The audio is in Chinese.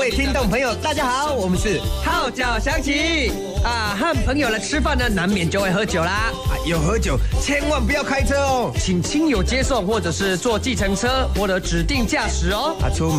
位听众朋友，大家好，我们是号角响起啊，和朋友来吃饭呢，难免就会喝酒啦。 有喝酒千万不要开车哦， 请亲友接送，或者是坐计程车或者指定驾驶哦。 出门